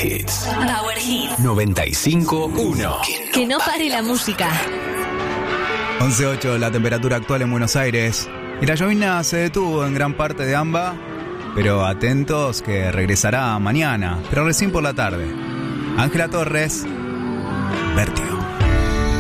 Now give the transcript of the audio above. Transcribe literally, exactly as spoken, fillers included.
Hits. Power Hits. noventa y cinco uno. Que no pare la música. once ocho la temperatura actual en Buenos Aires. Y la llovina se detuvo en gran parte de AMBA, pero atentos que regresará mañana, pero recién por la tarde. Ángela Torres, Vértigo.